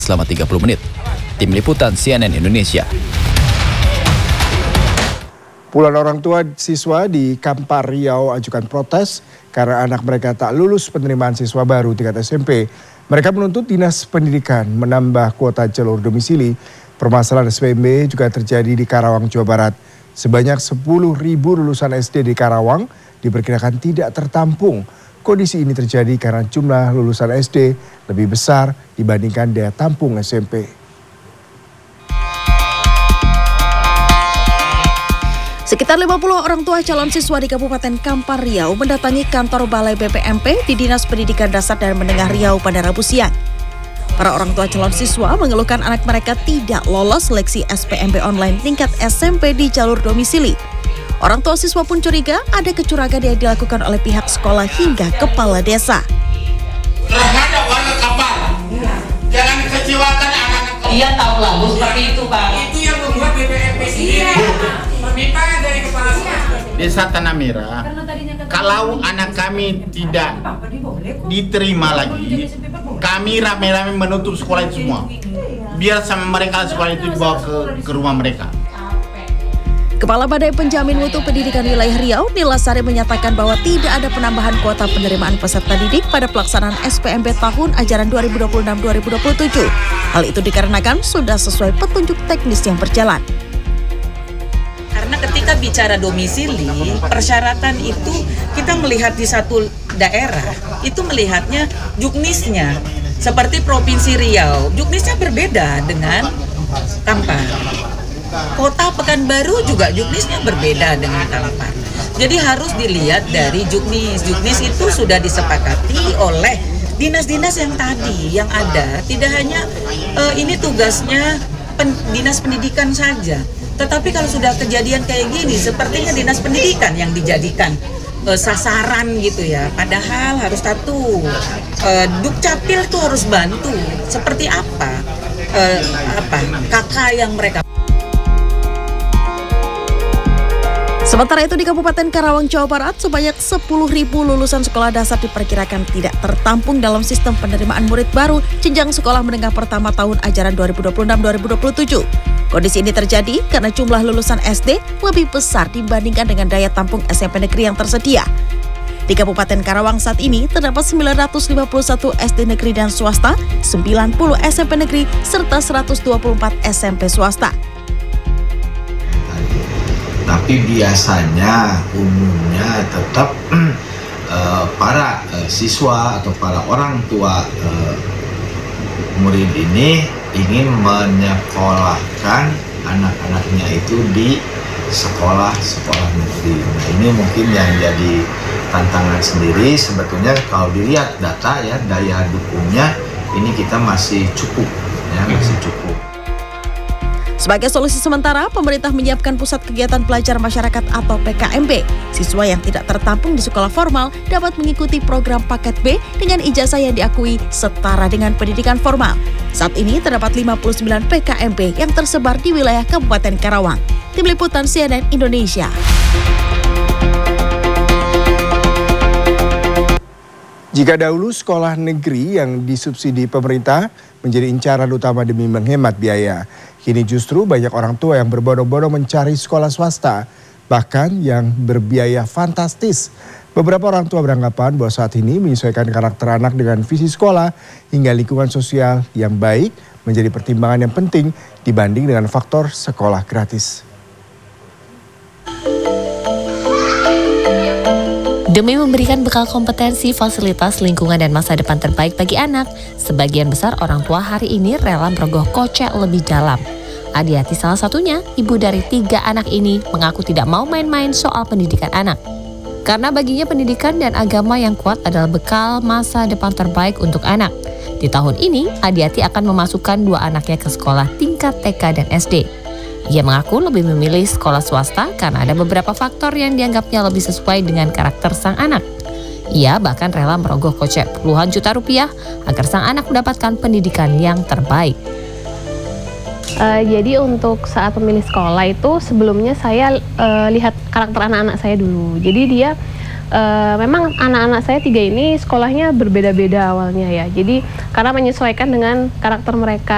selama 30 menit. Tim Liputan CNN Indonesia. Puluhan orang tua siswa di Kampar Riau ajukan protes karena anak mereka tak lulus penerimaan siswa baru tingkat SMP. Mereka menuntut Dinas Pendidikan menambah kuota jalur domisili. Permasalahan SPMB juga terjadi di Karawang, Jawa Barat. Sebanyak 10.000 lulusan SD di Karawang diperkirakan tidak tertampung. Kondisi ini terjadi karena jumlah lulusan SD lebih besar dibandingkan daya tampung SMP. Sekitar 50 orang tua calon siswa di Kabupaten Kampar Riau mendatangi kantor Balai BPMP di Dinas Pendidikan Dasar dan Menengah Riau pada Rabu siang. Para orang tua calon siswa mengeluhkan anak mereka tidak lolos seleksi SPMB online tingkat SMP di jalur domisili. Orang tua siswa pun curiga ada kecurangan yang dilakukan oleh pihak sekolah hingga kepala desa. Terhadap warga Kampar, jangan kecewakan anak-anak. Iya tahu lah, Bu, seperti itu Pak. Itu yang membuat BPMP sendiri. Permintaan dari kepala sekolah. Desa Tanah Merah, kalau anak kami tidak diterima lagi, kami rame-rame menutup sekolah itu semua. Biar sama mereka sekolah itu dibawa ke rumah mereka. Kepala Badai Penjamin Mutu Pendidikan Wilayah Riau, Nilasari menyatakan bahwa tidak ada penambahan kuota penerimaan peserta didik pada pelaksanaan SPMB tahun ajaran 2026-2027. Hal itu dikarenakan sudah sesuai petunjuk teknis yang berjalan. Karena ketika bicara domisili, persyaratan itu kita melihat di satu daerah, itu melihatnya juknisnya. Seperti Provinsi Riau, juknisnya berbeda dengan Kampar. Kota Pekanbaru juga juknisnya berbeda dengan Kampar. Jadi harus dilihat dari juknis. Juknis itu sudah disepakati oleh dinas-dinas yang tadi yang ada. Tidak hanya ini tugasnya Dinas Pendidikan saja. Tetapi kalau sudah kejadian kayak gini, sepertinya Dinas Pendidikan yang dijadikan sasaran gitu ya. Padahal harus Dukcapil itu harus bantu. Seperti apa kakak yang mereka. Sementara itu di Kabupaten Karawang, Jawa Barat, sebanyak 10.000 lulusan sekolah dasar diperkirakan tidak tertampung dalam sistem penerimaan murid baru jenjang sekolah menengah pertama tahun ajaran 2026-2027. Kondisi ini terjadi karena jumlah lulusan SD lebih besar dibandingkan dengan daya tampung SMP negeri yang tersedia. Di Kabupaten Karawang saat ini terdapat 951 SD negeri dan swasta, 90 SMP negeri, serta 124 SMP swasta. Tapi biasanya umumnya tetap para siswa atau para orang tua murid ini ingin menyekolahkan anak-anaknya itu di sekolah-sekolah negeri. Nah, ini mungkin yang jadi tantangan sendiri. Sebetulnya kalau dilihat data ya, daya dukungnya ini kita masih cukup ya, masih cukup. Sebagai solusi sementara, pemerintah menyiapkan pusat kegiatan pelajar masyarakat atau PKMB. Siswa yang tidak tertampung di sekolah formal dapat mengikuti program paket B dengan ijazah yang diakui setara dengan pendidikan formal. Saat ini terdapat 59 PKMB yang tersebar di wilayah Kabupaten Karawang. Tim Liputan CNN Indonesia. Jika dahulu sekolah negeri yang disubsidi pemerintah menjadi incaran utama demi menghemat biaya, kini justru banyak orang tua yang berbondong-bondong mencari sekolah swasta, bahkan yang berbiaya fantastis. Beberapa orang tua beranggapan bahwa saat ini menyesuaikan karakter anak dengan visi sekolah hingga lingkungan sosial yang baik menjadi pertimbangan yang penting dibanding dengan faktor sekolah gratis. Demi memberikan bekal kompetensi, fasilitas, lingkungan, dan masa depan terbaik bagi anak, sebagian besar orang tua hari ini rela merogoh kocek lebih dalam. Adiati salah satunya, ibu dari 3 anak ini, mengaku tidak mau main-main soal pendidikan anak. Karena baginya pendidikan dan agama yang kuat adalah bekal masa depan terbaik untuk anak. Di tahun ini, Adiati akan memasukkan 2 anaknya ke sekolah tingkat TK dan SD. Ia mengaku lebih memilih sekolah swasta karena ada beberapa faktor yang dianggapnya lebih sesuai dengan karakter sang anak. Ia bahkan rela merogoh kocek puluhan juta rupiah agar sang anak mendapatkan pendidikan yang terbaik. Jadi untuk saat memilih sekolah itu sebelumnya saya lihat karakter anak-anak saya dulu. Jadi dia memang anak-anak saya 3 ini sekolahnya berbeda-beda awalnya ya. Jadi karena menyesuaikan dengan karakter mereka.